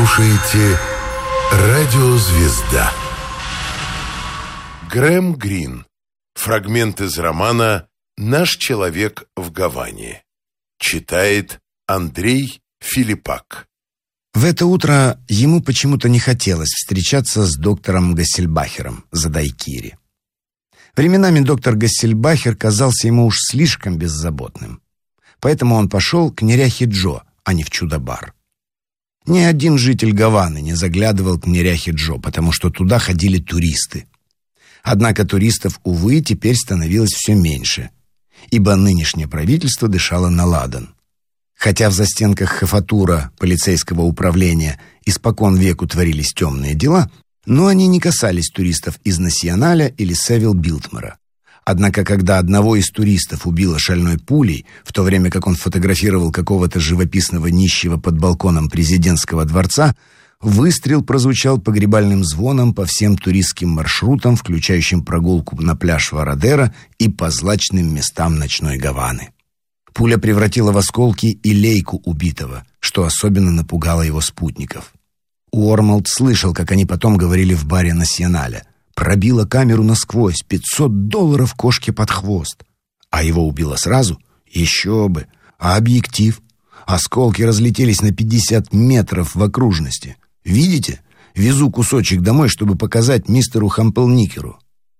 слушаете «Радио Звезда». Грэм Грин. Фрагмент из романа «Наш человек в Гаване». Читает Андрей Филиппак. В это утро ему почему-то не хотелось встречаться с доктором Гассельбахером за дайкири. Временами доктор Гассельбахер казался ему уж слишком беззаботным. Поэтому он пошел к неряхе Джо, а не в чудо-бар. Ни один житель Гаваны не заглядывал к неряхе Джо, потому что туда ходили туристы. Однако туристов, увы, теперь становилось все меньше, ибо нынешнее правительство дышало на ладан. Хотя в застенках Хафатура, полицейского управления, испокон веку творились темные дела, но они не касались туристов из Насьоналя или Севил-Билтмора. Однако, когда одного из туристов убило шальной пулей, в то время как он фотографировал какого-то живописного нищего под балконом президентского дворца, выстрел прозвучал погребальным звоном по всем туристским маршрутам, включающим прогулку на пляж Варадера и по злачным местам ночной Гаваны. Пуля превратила в осколки и лейку убитого, что особенно напугало его спутников. Уормолд слышал, как они потом говорили в баре Насьоналя. Пробила камеру насквозь, $500 кошке под хвост. А его убило сразу? Еще бы. А объектив? Осколки разлетелись на 50 метров в окружности. Видите? Везу кусочек домой, чтобы показать мистеру Хампелникеру.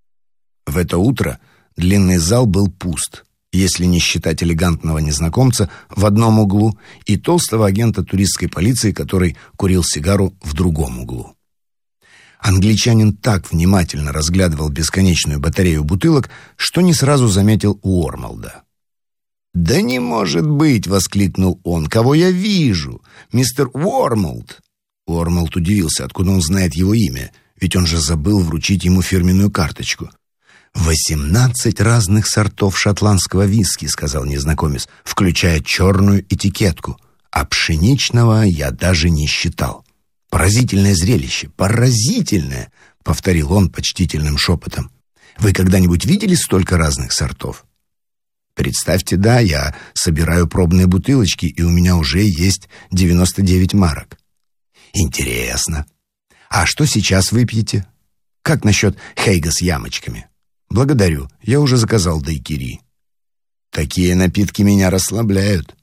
В это утро длинный зал был пуст, если не считать элегантного незнакомца в одном углу и толстого агента туристской полиции, который курил сигару в другом углу. Англичанин так внимательно разглядывал бесконечную батарею бутылок, что не сразу заметил Уормолда. «Да не может быть!» — воскликнул он. «Кого я вижу? Мистер Уормолд!» Уормолд удивился, откуда он знает его имя, ведь он же забыл вручить ему фирменную карточку. 18 разных сортов шотландского виски», — сказал незнакомец, включая черную этикетку. «А пшеничного я даже не считал». «Поразительное зрелище, поразительное!» — повторил он почтительным шепотом. «Вы когда-нибудь видели столько разных сортов?» «Представьте, да, я собираю пробные бутылочки, и у меня уже есть 99 марок». «Интересно. А что сейчас выпьете? Как насчет хейга с ямочками?» «Благодарю, я уже заказал дайкири». «Такие напитки меня расслабляют».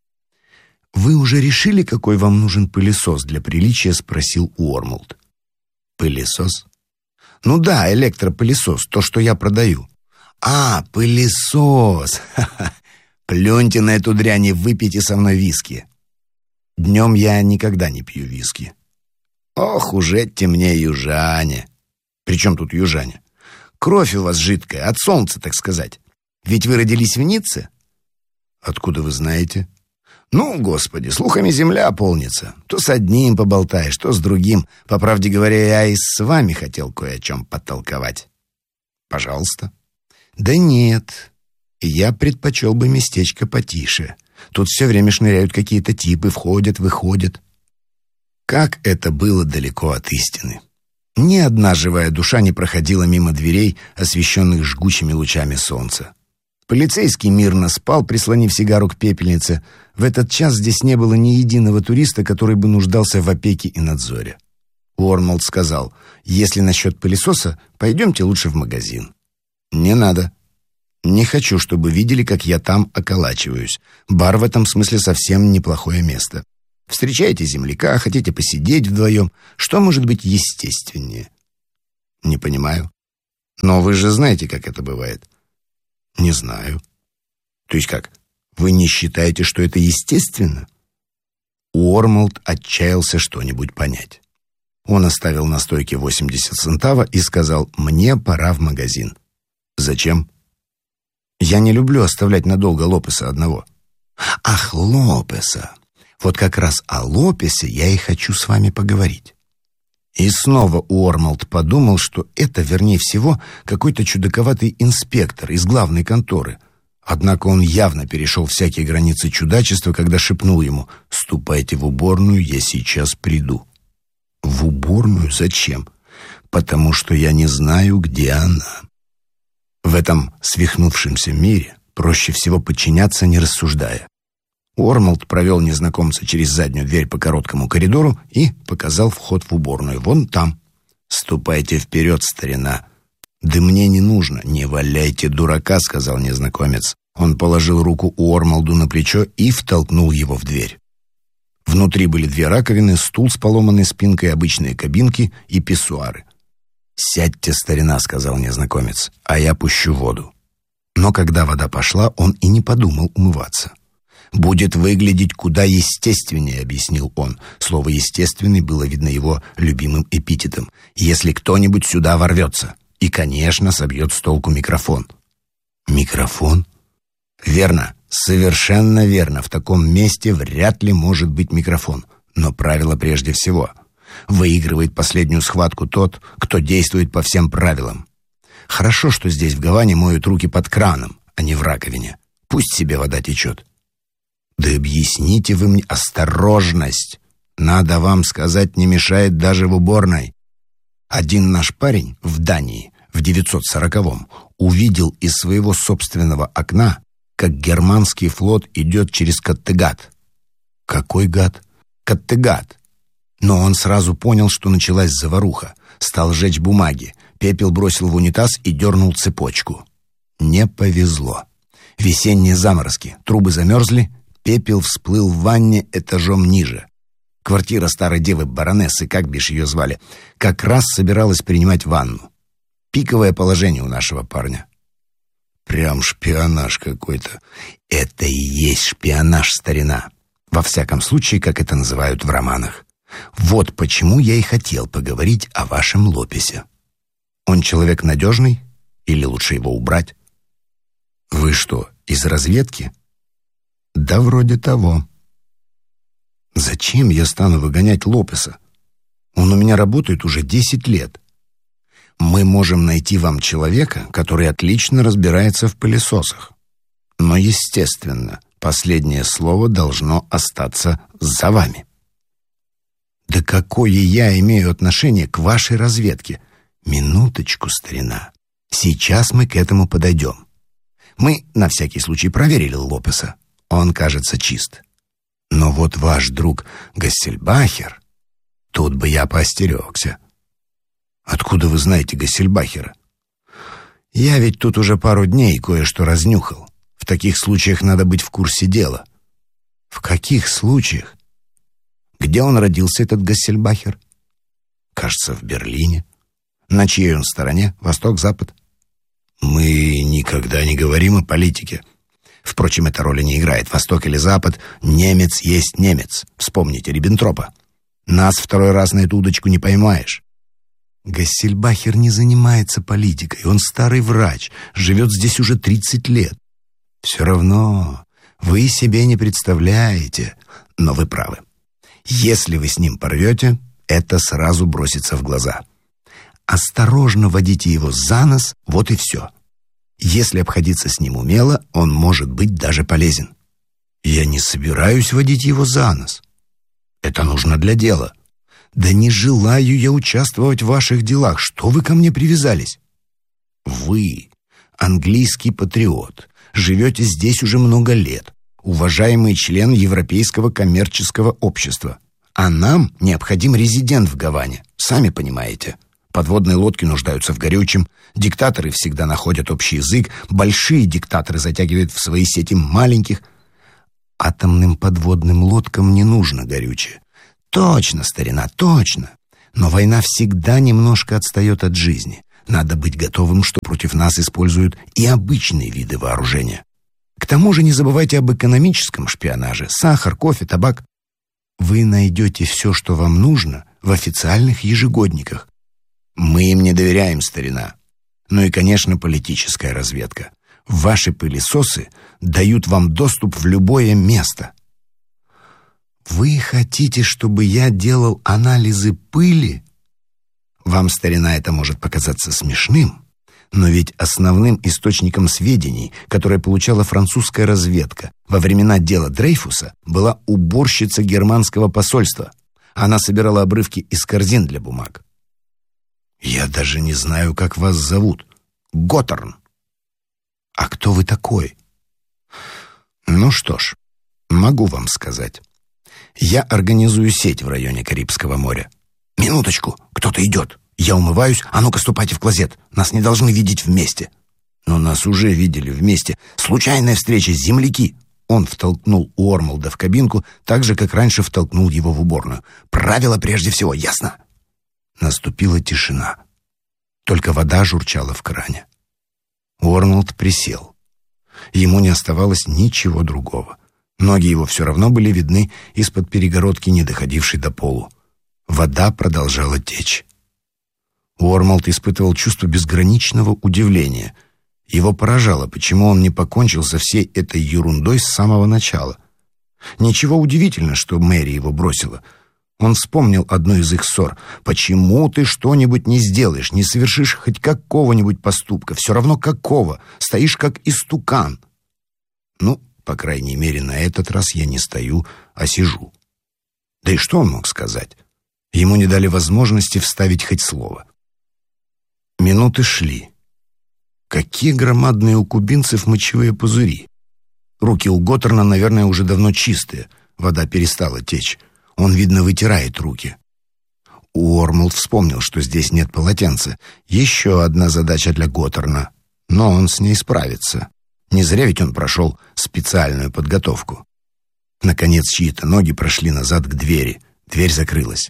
«Вы уже решили, какой вам нужен пылесос для приличия?» — спросил Уормолд. «Пылесос?» «Ну да, электропылесос, то, что я продаю». «А, пылесос! Ха-ха! Плюньте на эту дрянь и выпейте со мной виски». «Днем я никогда не пью виски». «Ох, уже темнее, южане». «При чем тут южане?» «Кровь у вас жидкая, от солнца, так сказать. Ведь вы родились в Ницце?» «Откуда вы знаете?» «Ну, господи, слухами земля полнится. То с одним поболтаешь, то с другим. По правде говоря, я и с вами хотел кое о чем подтолковать». «Пожалуйста». «Да нет, я предпочел бы местечко потише. Тут все время шныряют какие-то типы, входят, выходят». Как это было далеко от истины. Ни одна живая душа не проходила мимо дверей, освещенных жгучими лучами солнца. Полицейский мирно спал, прислонив сигару к пепельнице. В этот час здесь не было ни единого туриста, который бы нуждался в опеке и надзоре. Уормолд сказал: «Если насчет пылесоса, пойдемте лучше в магазин». «Не надо. Не хочу, чтобы видели, как я там околачиваюсь. Бар в этом смысле совсем неплохое место. Встречаете земляка, хотите посидеть вдвоем. Что может быть естественнее?» «Не понимаю». «Но вы же знаете, как это бывает». «Не знаю». «То есть как? Вы не считаете, что это естественно?» Уормолд отчаялся что-нибудь понять. Он оставил на стойке 80 центава и сказал: «Мне пора в магазин». «Зачем?» «Я не люблю оставлять надолго Лопеса одного». «Ах, Лопеса! Вот как раз о Лопесе я и хочу с вами поговорить». И снова Уормолд подумал, что это, вернее всего, какой-то чудаковатый инспектор из главной конторы. Однако он явно перешел всякие границы чудачества, когда шепнул ему: «Ступайте в уборную, я сейчас приду». «В уборную? Зачем?» «Потому что я не знаю, где она». В этом свихнувшемся мире проще всего подчиняться, не рассуждая. Уормлд провел незнакомца через заднюю дверь по короткому коридору и показал вход в уборную. «Вон там. Ступайте вперед, старина». «Да мне не нужно». «Не валяйте дурака», — сказал незнакомец. Он положил руку Уормлду на плечо и втолкнул его в дверь. Внутри были 2 раковины, стул с поломанной спинкой, обычные кабинки и писсуары. «Сядьте, старина», — сказал незнакомец, — «а я пущу воду». Но когда вода пошла, он и не подумал умываться. «Будет выглядеть куда естественнее», — объяснил он. Слово «естественный» было, видно, его любимым эпитетом. «Если кто-нибудь сюда ворвется и, конечно, собьет с толку микрофон». «Микрофон?» «Верно, совершенно верно. В таком месте вряд ли может быть микрофон. Но правило прежде всего. Выигрывает последнюю схватку тот, кто действует по всем правилам. Хорошо, что здесь в Гаване моют руки под краном, а не в раковине. Пусть себе вода течет». «Да объясните вы мне». «Осторожность! Надо вам сказать, не мешает даже в уборной». Один наш парень в Дании в 940-м увидел из своего собственного окна, как германский флот идет через Каттегат. «Какой гад?» «Каттегат». Но он сразу понял, что началась заваруха. Стал жечь бумаги, пепел бросил в унитаз и дернул цепочку. Не повезло. Весенние заморозки, трубы замерзли, пепел всплыл в ванне этажом ниже. Квартира старой девы-баронессы, как бишь ее звали, как раз собиралась принимать ванну. Пиковое положение у нашего парня. Прям шпионаж какой-то. Это и есть шпионаж, старина. Во всяком случае, как это называют в романах. Вот почему я и хотел поговорить о вашем Лопесе. Он человек надежный? Или лучше его убрать? Вы что, из разведки? Да вроде того. Зачем я стану выгонять Лопеса? Он у меня работает уже 10 лет. Мы можем найти вам человека, который отлично разбирается в пылесосах. Но, естественно, последнее слово должно остаться за вами. Да какое я имею отношение к вашей разведке? Минуточку, старина. Сейчас мы к этому подойдем. Мы на всякий случай проверили Лопеса. Он, кажется, чист. Но вот ваш друг Гассельбахер, тут бы я поостерегся. Откуда вы знаете Гассельбахера? Я ведь тут уже пару дней кое-что разнюхал. В таких случаях надо быть в курсе дела. В каких случаях? Где он родился, этот Гассельбахер? Кажется, в Берлине. На чьей он стороне? Восток, Запад? Мы никогда не говорим о политике. Впрочем, эта роли не играет. Восток или Запад, немец есть немец. Вспомните Риббентропа. Нас второй раз на эту удочку не поймаешь. Гассельбахер не занимается политикой. Он старый врач, живет здесь уже 30 лет. Все равно вы себе не представляете. Но вы правы. Если вы с ним порвете, это сразу бросится в глаза. Осторожно водите его за нос, вот и все. Если обходиться с ним умело, он может быть даже полезен. Я не собираюсь водить его за нос. Это нужно для дела. Да не желаю я участвовать в ваших делах. Что вы ко мне привязались? Вы, английский патриот, живете здесь уже много лет, уважаемый член Европейского коммерческого общества. А нам необходим резидент в Гаване, сами понимаете. Подводные лодки нуждаются в горючем, диктаторы всегда находят общий язык, большие диктаторы затягивают в свои сети маленьких. Атомным подводным лодкам не нужно горючее. Точно, старина, точно. Но война всегда немножко отстает от жизни. Надо быть готовым, что против нас используют и обычные виды вооружения. К тому же не забывайте об экономическом шпионаже. Сахар, кофе, табак. Вы найдете все, что вам нужно, в официальных ежегодниках. Мы им не доверяем, старина. Ну и, конечно, политическая разведка. Ваши пылесосы дают вам доступ в любое место. Вы хотите, чтобы я делал анализы пыли? Вам, старина, это может показаться смешным, но ведь основным источником сведений, которые получала французская разведка во времена дела Дрейфуса, была уборщица германского посольства. Она собирала обрывки из корзин для бумаг. Я даже не знаю, как вас зовут. Готтерн. А кто вы такой? Ну что ж, Могу вам сказать. Я организую сеть в районе Карибского моря. Минуточку, кто-то идет. Я умываюсь, а ну-ка ступайте в клозет. Нас не должны видеть вместе. Но нас уже видели вместе. Случайная встреча, земляки. Он втолкнул Уормолда в кабинку, так же, как раньше втолкнул его в уборную. Правило прежде всего, ясно? Наступила тишина. Только вода журчала в кране. Уормолд присел. Ему не оставалось ничего другого. Ноги его все равно были видны из-под перегородки, не доходившей до полу. Вода продолжала течь. Уормолд испытывал чувство безграничного удивления. Его поражало, почему он не покончил со всей этой ерундой с самого начала. Ничего удивительного, что Мэри его бросила. Он вспомнил одну из их ссор. «Почему ты что-нибудь не сделаешь, не совершишь хоть какого-нибудь поступка? Все равно какого? Стоишь как истукан». Ну, по крайней мере, на этот раз я не стою, а сижу. Да и что он мог сказать? Ему не дали возможности вставить хоть слово. Минуты шли. Какие громадные у кубинцев мочевые пузыри. Руки у Готтерна, наверное, уже давно чистые. Вода перестала течь. Он, видно, вытирает руки. Уормолд вспомнил, что здесь нет полотенца. Еще одна задача для Готтерна. Но он с ней справится. Не зря ведь он прошел специальную подготовку. Наконец чьи-то ноги прошли назад к двери. Дверь закрылась.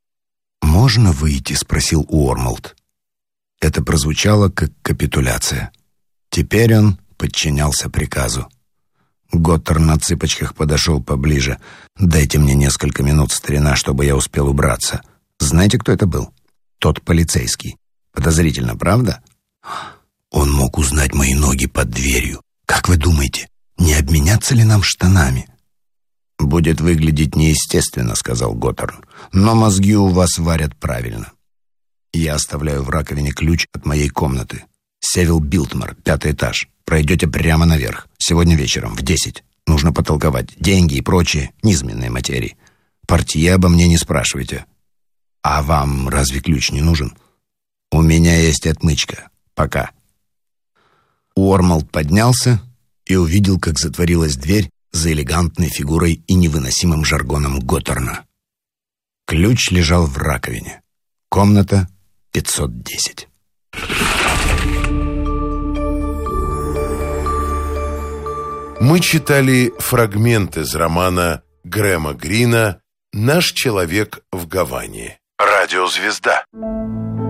«Можно выйти?» — спросил Уормолд. Это прозвучало как капитуляция. Теперь он подчинялся приказу. Готтер на цыпочках подошел поближе. «Дайте мне несколько минут, старина, чтобы я успел убраться». Знаете, кто это был? Тот полицейский. Подозрительно, правда? Он мог узнать мои ноги под дверью. Как вы думаете, не обменяться ли нам штанами? «Будет выглядеть неестественно», — сказал Готтерн. «Но мозги у вас варят правильно. Я оставляю в раковине ключ от моей комнаты. Севил Билтмор, 5-й этаж. Пройдете прямо наверх. Сегодня вечером в 10. Нужно потолковать. Деньги и прочие низменные материи. Портье обо мне не спрашивайте. А вам разве ключ не нужен? У меня есть отмычка. Пока». Уормолд поднялся и увидел, как затворилась дверь за элегантной фигурой и невыносимым жаргоном Готтерна. Ключ лежал в раковине. Комната 510. Мы читали фрагмент из романа Грэма Грина «Наш человек в Гаване». Радиозвезда.